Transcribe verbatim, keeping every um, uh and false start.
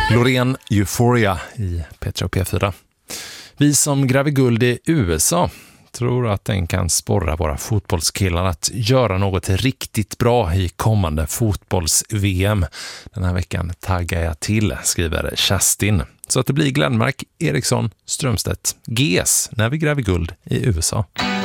Loreen Euphoria i Petra P fyra. Vi som gräver guld i U S A tror att den kan sporra våra fotbollskillar att göra något riktigt bra i kommande fotbolls-V M. Den här veckan taggar jag till, skriver Kerstin. Så att det blir Glenmark, Eriksson, Strömstedt, G S när vi gräver guld i U S A.